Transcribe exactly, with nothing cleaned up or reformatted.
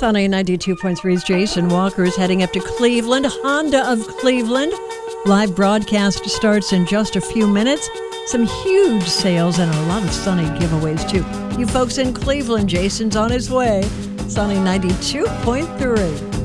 Sunny ninety-two point three's Jason Walker is heading up to Cleveland, Honda of Cleveland. Live broadcast starts in just a few minutes. Some huge sales and a lot of Sunny giveaways, too. You folks in Cleveland, Jason's on his way. Sunny ninety-two point three.